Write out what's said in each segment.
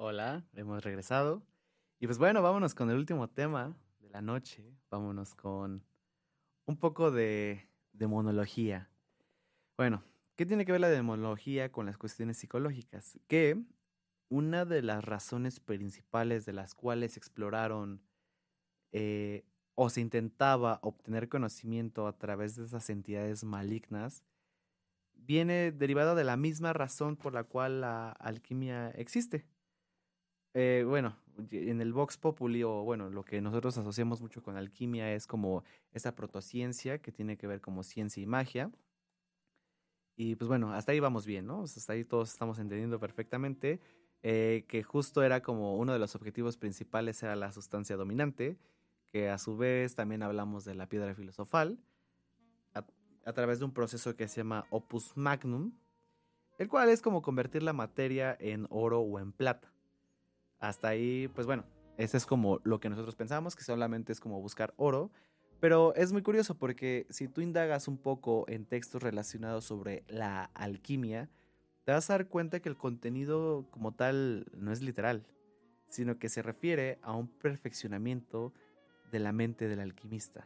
Hola, hemos regresado. Y pues bueno, vámonos con el último tema de la noche. Vámonos con un poco de demonología. Bueno, ¿qué tiene que ver la demonología con las cuestiones psicológicas? Que una de las razones principales de las cuales exploraron o se intentaba obtener conocimiento a través de esas entidades malignas viene derivada de la misma razón por la cual la alquimia existe. Bueno, en el Vox Populi, o bueno, lo que nosotros asociamos mucho con alquimia es como esa protociencia que tiene que ver como ciencia y magia. Y pues bueno, hasta ahí vamos bien, ¿no? O sea, hasta ahí todos estamos entendiendo perfectamente que justo era como uno de los objetivos principales era la sustancia dominante, que a su vez también hablamos de la piedra filosofal, a, a través de un proceso que se llama Opus Magnum, el cual es como convertir la materia en oro o en plata. Hasta ahí, pues bueno, ese es como lo que nosotros pensamos, que solamente es como buscar oro. Pero es muy curioso porque si tú indagas un poco en textos relacionados sobre la alquimia, te vas a dar cuenta que el contenido como tal no es literal, sino que se refiere a un perfeccionamiento de la mente del alquimista.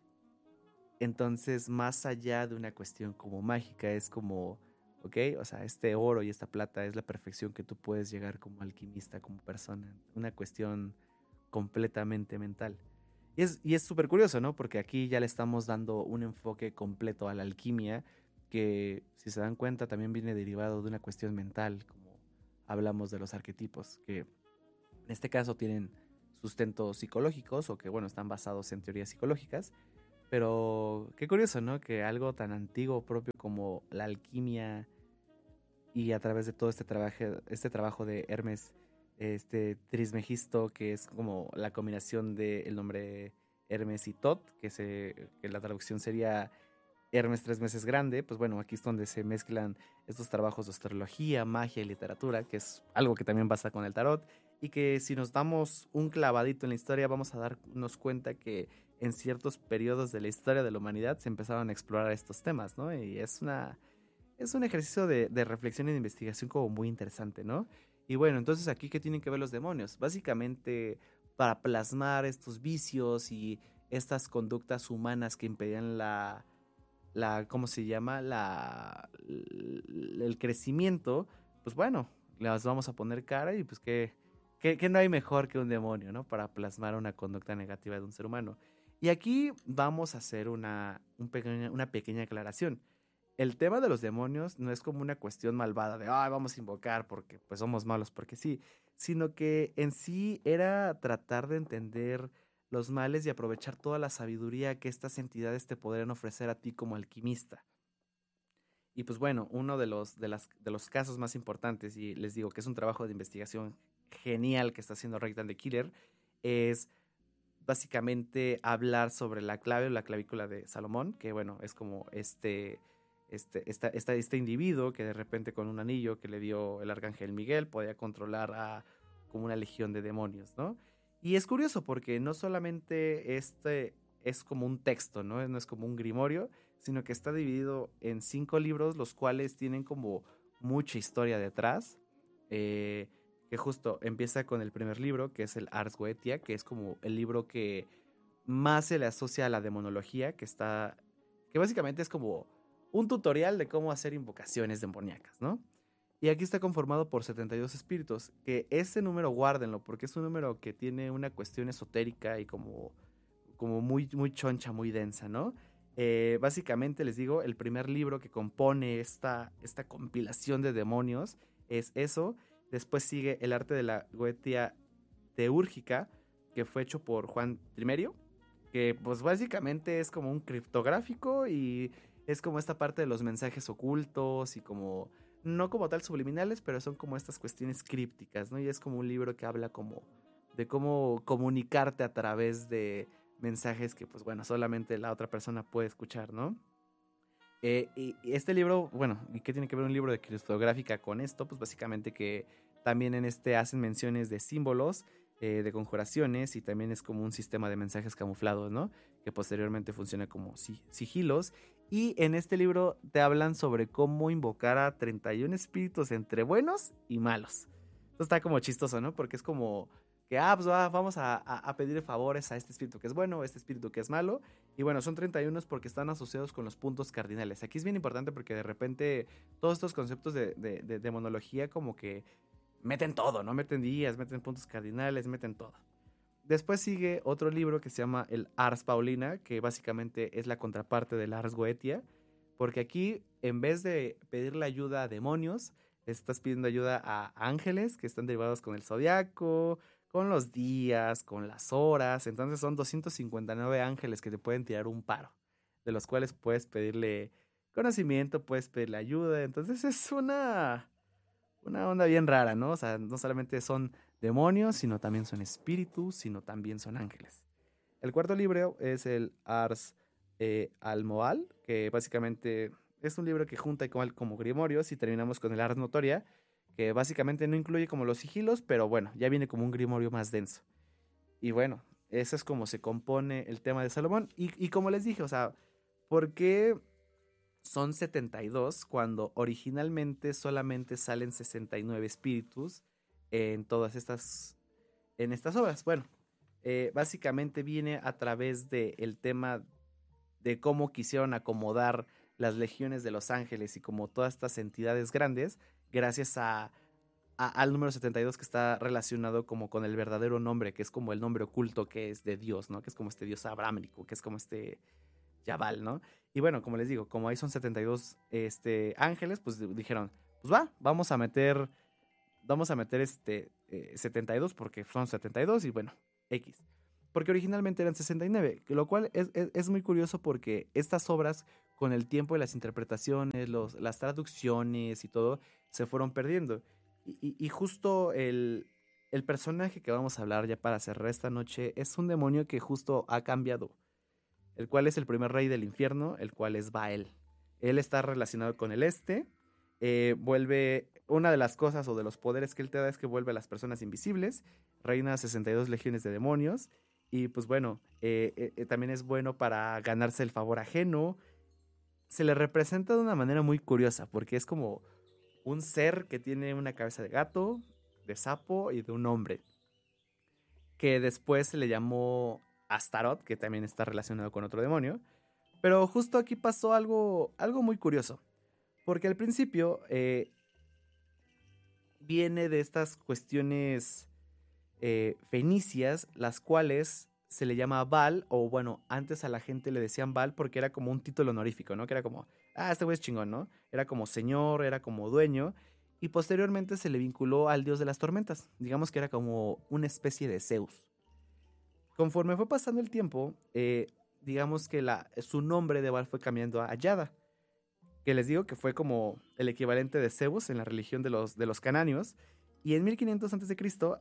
Entonces, más allá de una cuestión como mágica, es como, ok, o sea, este oro y esta plata es la perfección que tú puedes llegar como alquimista, como persona. Una cuestión completamente mental. Y es súper curioso, ¿no? Porque aquí ya le estamos dando un enfoque completo a la alquimia, que si se dan cuenta también viene derivado de una cuestión mental, como hablamos de los arquetipos, que en este caso tienen sustentos psicológicos o que, bueno, están basados en teorías psicológicas, pero qué curioso, ¿no? Que algo tan antiguo propio como la alquimia y a través de todo este trabajo de Hermes, este Trismegisto, que es como la combinación del nombre Hermes y Tot, que la traducción sería Hermes 3 meses grande, pues bueno, aquí es donde se mezclan estos trabajos de astrología, magia y literatura, que es algo que también pasa con el tarot, y que si nos damos un clavadito en la historia vamos a darnos cuenta que en ciertos periodos de la historia de la humanidad se empezaron a explorar estos temas, ¿no? Y es un ejercicio de reflexión y de investigación como muy interesante, ¿no? Y bueno, entonces aquí, ¿qué tienen que ver los demonios? Básicamente, para plasmar estos vicios y estas conductas humanas que impedían ¿cómo se llama? El crecimiento, pues bueno, las vamos a poner cara y pues que no hay mejor que un demonio, ¿no? Para plasmar una conducta negativa de un ser humano. Y aquí vamos a hacer una pequeña aclaración. El tema de los demonios no es como una cuestión malvada de, vamos a invocar porque pues somos malos, porque sí, sino que en sí era tratar de entender los males y aprovechar toda la sabiduría que estas entidades te podrían ofrecer a ti como alquimista. Y pues bueno, uno de los casos más importantes, y les digo que es un trabajo de investigación genial que está haciendo Reitan the Killer, es básicamente hablar sobre la clave o la clavícula de Salomón, que bueno, es como este individuo que de repente con un anillo que le dio el arcángel Miguel podía controlar a como una legión de demonios, ¿no? Y es curioso porque no solamente este es como un texto, ¿no? No es como un grimorio, sino que está dividido en 5 libros, los cuales tienen como mucha historia detrás. Eh, que justo empieza con el primer libro, que es el Ars Goetia, que es como el libro que más se le asocia a la demonología, que básicamente es como un tutorial de cómo hacer invocaciones demoníacas, ¿no? Y aquí está conformado por 72 espíritus, que ese número guárdenlo, porque es un número que tiene una cuestión esotérica y como muy, muy choncha, muy densa, ¿no? Básicamente les digo, el primer libro que compone esta compilación de demonios es eso. Después sigue el arte de la Goetia teúrgica, que fue hecho por Juan Trimerio, que pues básicamente es como un criptográfico y es como esta parte de los mensajes ocultos y como, no como tal subliminales, pero son como estas cuestiones crípticas, ¿no? Y es como un libro que habla como de cómo comunicarte a través de mensajes que pues bueno, solamente la otra persona puede escuchar, ¿no? Y este libro, bueno, ¿y qué tiene que ver un libro de criptográfica con esto? Pues básicamente que también en este hacen menciones de símbolos, de conjuraciones y también es como un sistema de mensajes camuflados, ¿no? Que posteriormente funciona como sigilos. Y en este libro te hablan sobre cómo invocar a 31 espíritus entre buenos y malos. Entonces está como chistoso, ¿no? Porque es como que, pues vamos a pedir favores a este espíritu que es bueno, a este espíritu que es malo. Y bueno, son 31 porque están asociados con los puntos cardinales. Aquí es bien importante porque de repente todos estos conceptos de demonología como que meten todo, ¿no? Meten días, meten puntos cardinales, meten todo. Después sigue otro libro que se llama el Ars Paulina, que básicamente es la contraparte del Ars Goetia, porque aquí, en vez de pedirle ayuda a demonios, estás pidiendo ayuda a ángeles que están derivados con el zodiaco, con los días, con las horas. Entonces son 259 ángeles que te pueden tirar un paro, de los cuales puedes pedirle conocimiento, puedes pedirle ayuda. Entonces es una onda bien rara, ¿no? O sea, no solamente son demonios, sino también son espíritus, sino también son ángeles. El cuarto libro es el Ars Almoal, que básicamente es un libro que junta igual como grimorios, y terminamos con el Ars Notoria, que básicamente no incluye como los sigilos, pero bueno, ya viene como un grimorio más denso. Y bueno, eso es como se compone el tema de Salomón. Y como les dije, o sea, ¿por qué son 72 cuando originalmente solamente salen 69 espíritus en todas estas obras? Bueno, básicamente viene a través del tema de cómo quisieron acomodar las legiones de los ángeles y como todas estas entidades grandes, gracias al número 72 que está relacionado como con el verdadero nombre, que es como el nombre oculto que es de Dios, ¿no? Que es como este Dios abrámico, que es como este Yabal, ¿no? Y bueno, como les digo, como ahí son 72 ángeles, pues dijeron, pues vamos a meter 72 porque son 72 y bueno, X. Porque originalmente eran 69, lo cual es muy curioso porque estas obras, con el tiempo y las interpretaciones, las traducciones y todo, se fueron perdiendo. Y justo el personaje que vamos a hablar ya para cerrar esta noche es un demonio que justo ha cambiado, el cual es el primer rey del infierno, el cual es Baal. Él está relacionado con el vuelve, una de las cosas o de los poderes que él te da es que vuelve a las personas invisibles, reina 62 legiones de demonios, y pues bueno, también es bueno para ganarse el favor ajeno. Se le representa de una manera muy curiosa, porque es como un ser que tiene una cabeza de gato, de sapo y de un hombre, que después se le llamó Astaroth, que también está relacionado con otro demonio. Pero justo aquí pasó algo muy curioso, porque al principio viene de estas cuestiones fenicias, las cuales se le llama Baal, o bueno, antes a la gente le decían Baal porque era como un título honorífico, ¿no? Que era como, este güey es chingón, ¿no? Era como señor, era como dueño, y posteriormente se le vinculó al dios de las tormentas, digamos que era como una especie de Zeus. Conforme fue pasando el tiempo, digamos que su nombre de Baal fue cambiando a Yada, que les digo que fue como el equivalente de Zeus en la religión de los cananeos. Y en 1500 a.C.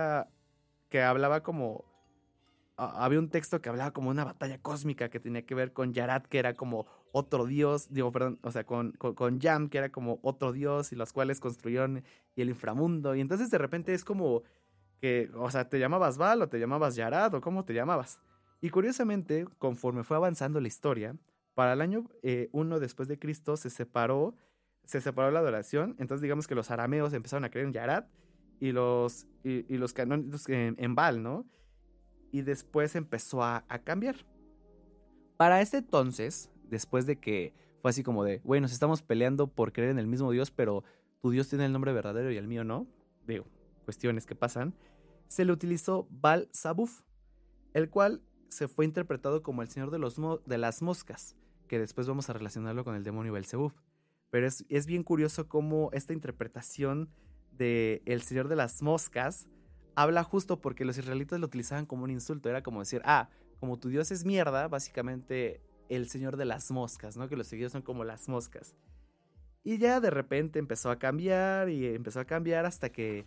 Hablaba como, había un texto que hablaba como una batalla cósmica que tenía que ver con Yarat, que era como otro dios, digo, perdón, o sea, con Yam, que era como otro dios, y los cuales construyeron el inframundo. Y entonces de repente es como que, o sea, ¿te llamabas Baal o te llamabas Yarat o cómo te llamabas? Y curiosamente, conforme fue avanzando la historia, para el año 1 después de Cristo se separó la adoración. Entonces digamos que los arameos empezaron a creer en Yarat y los canónicos en Baal, ¿no? Y después empezó a cambiar. Para ese entonces, después de que fue así como de, güey, nos estamos peleando por creer en el mismo Dios, pero tu Dios tiene el nombre verdadero y el mío no, digo, cuestiones que pasan, se le utilizó Baal Zabuf, el cual se fue interpretado como el señor de las moscas, que después vamos a relacionarlo con el demonio Belzebub. Pero es bien curioso cómo esta interpretación de el señor de las moscas habla justo porque los israelitas lo utilizaban como un insulto. Era como decir, como tu Dios es mierda, básicamente el señor de las moscas, ¿no? Que los seguidores son como las moscas. Y ya de repente empezó a cambiar y empezó a cambiar hasta que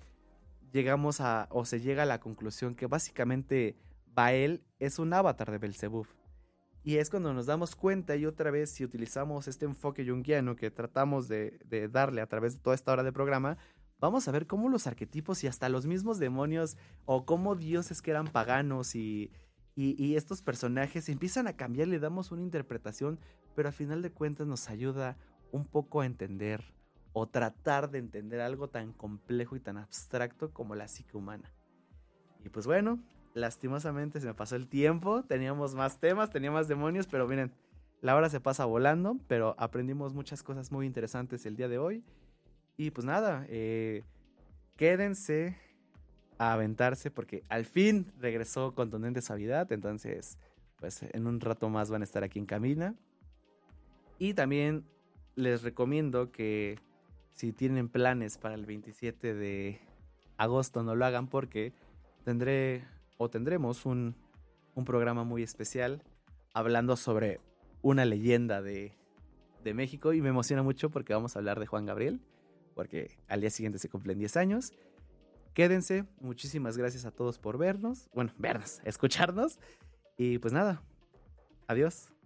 se llega a la conclusión que básicamente Baal es un avatar de Belzebub. Y es cuando nos damos cuenta, y otra vez, si utilizamos este enfoque junguiano que tratamos de darle a través de toda esta hora de programa, vamos a ver cómo los arquetipos y hasta los mismos demonios, o cómo dioses que eran paganos y estos personajes empiezan a cambiar, le damos una interpretación, pero al final de cuentas nos ayuda un poco a entender o tratar de entender algo tan complejo y tan abstracto como la psique humana. Y pues bueno, lastimosamente se me pasó el tiempo, teníamos más temas, tenía más demonios, pero miren, la hora se pasa volando, pero aprendimos muchas cosas muy interesantes el día de hoy. Y pues nada, quédense a aventarse porque al fin regresó Contundente Suavidad, entonces pues en un rato más van a estar aquí en cabina. Y también les recomiendo que si tienen planes para el 27 de agosto no lo hagan porque tendremos un programa muy especial hablando sobre una leyenda de México y me emociona mucho porque vamos a hablar de Juan Gabriel, porque al día siguiente se cumplen 10 años. Quédense, muchísimas gracias a todos por vernos, escucharnos y pues nada, adiós.